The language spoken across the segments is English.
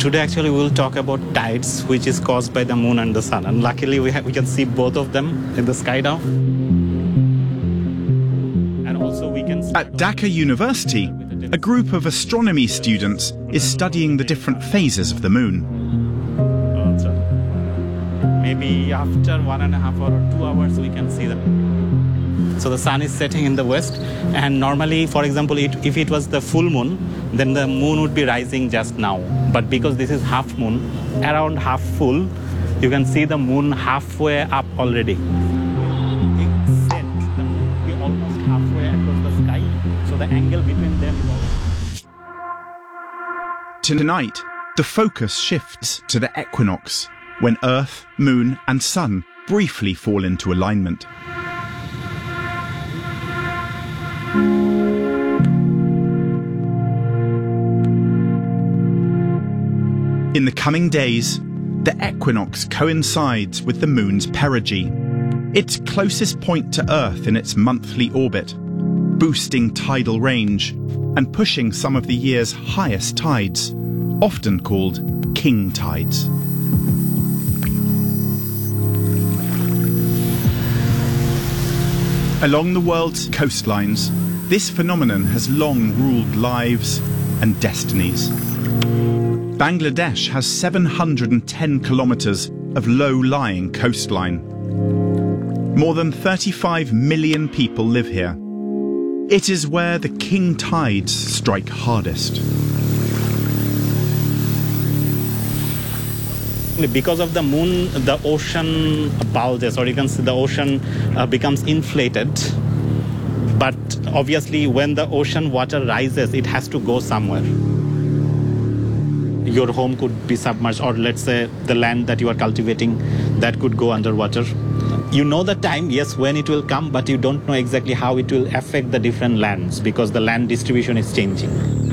Today actually we will talk about tides, which is caused by the moon and the sun, and luckily we can see both of them in the sky now. And also we can At Dhaka University, a group of astronomy students is studying the different phases of the moon. Maybe after 1.5 or 2 hours we can see them. So the sun is setting in the west, and normally, for example, if it was the full moon, then the moon would be rising just now. But because this is half moon, around half full, you can see the moon halfway up already. It's set, the moon will be almost halfway across the sky, so the angle between them is also... Tonight, the focus shifts to the equinox, when Earth, Moon and Sun briefly fall into alignment. In the coming days, the equinox coincides with the Moon's perigee, its closest point to Earth in its monthly orbit, boosting tidal range and pushing some of the year's highest tides, often called king tides. Along the world's coastlines, this phenomenon has long ruled lives and destinies. Bangladesh has 710 kilometres of low-lying coastline. More than 35 million people live here. It is where the king tides strike hardest. Because of the moon, the ocean bulges, or you can see the ocean becomes inflated. But obviously, when the ocean water rises, it has to go somewhere. Your home could be submerged, or let's say the land that you are cultivating, that could go underwater. You know the time, yes, when it will come, but you don't know exactly how it will affect the different lands, because the land distribution is changing.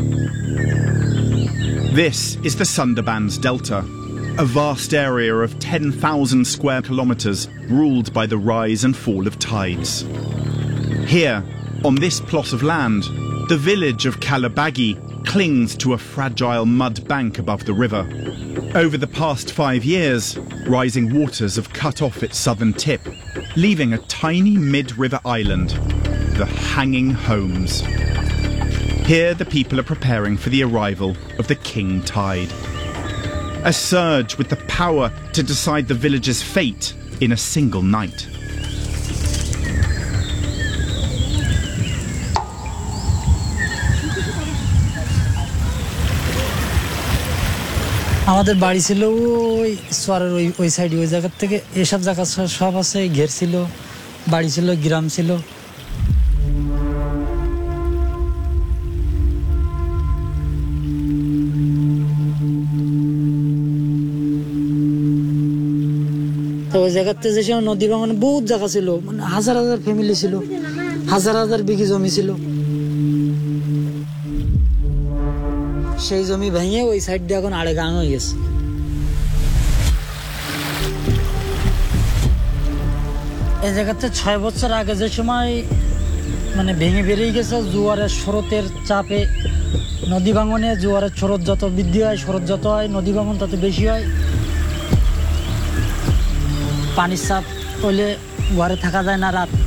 This is the Sundarbans Delta, a vast area of 10,000 square kilometres ruled by the rise and fall of tides. Here, on this plot of land, the village of Kalabagi clings to a fragile mud bank above the river. Over the past 5 years, rising waters have cut off its southern tip, leaving a tiny mid-river island, the Hanging Homes. Here the people are preparing for the arrival of the king tide. A surge with the power to decide the village's fate in a single night. আমাদের বাড়ি ছিল ওই সোয়ারের ওই সাইডে, ওই জায়গা থেকে এসব জায়গা সব আছে, ঘের ছিল, বাড়ি ছিল, গ্রাম ছিল। তো ওই জায়গাতে যে সময় নদী ভাঙনে বহুত জায়গা ছিল, মানে হাজার হাজার ফ্যামিলি ছিল, হাজার হাজার বিঘি জমি ছিল। সেই জমি ভেঙে ওই সাইড দিয়ে এখন আড়ে গাং হয়ে গেছে। এই জায়গাতে 6 বছর আগে যে সময় মানে ভেঙে বেরিয়ে গেছে, জোয়ারের স্রোতের চাপে, নদী ভাঙনে জোয়ারের স্রোত যত বৃদ্ধি হয়, স্রোত যত হয়, নদী ভাঙন তত বেশি হয়। পানির চাপ হলে ঘরে থাকা যায় না, রাত